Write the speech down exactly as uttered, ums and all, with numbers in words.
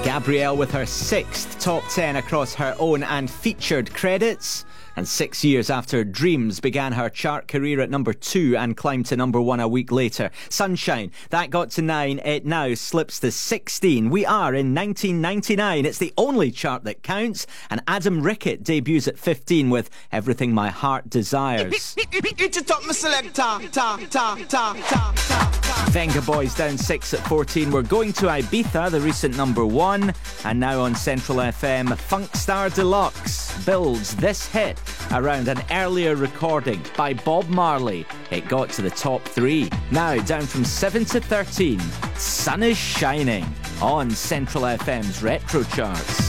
Gabrielle with her sixth top ten across her own and featured credits. And six years after Dreams began her chart career at number two and climbed to number one a week later. Sunshine, that got to nine, it now slips to sixteen. We are in nineteen ninety-nine. It's the only chart that counts. And Adam Rickett debuts at fifteen with Everything My Heart Desires. Venga Boys down six at fourteen. We're going to Ibiza, the recent number one. And now on Central F M, Funkstar Deluxe builds this hit around an earlier recording by Bob Marley. It got to the top three. Now down from seven to thirteen, Sun is Shining on Central F M's Retro Charts.